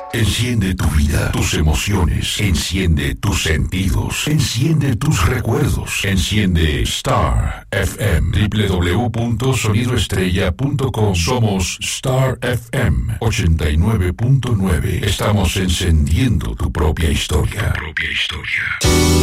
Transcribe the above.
Enciende tu vida, tus emociones, enciende tus sentidos, enciende tus recuerdos, enciende Star FM, www.sonidoestrella.com. Somos Star FM 89.9. Estamos encendiendo tu propia historia.